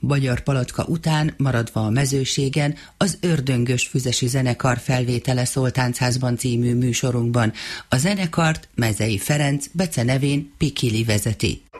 Magyar Palatka után, maradva a mezőségen, az Ördöngös Füzesi Zenekar felvétele Szoltáncházban című műsorunkban. A zenekart Mezei Ferenc, becenevén Pikili vezeti.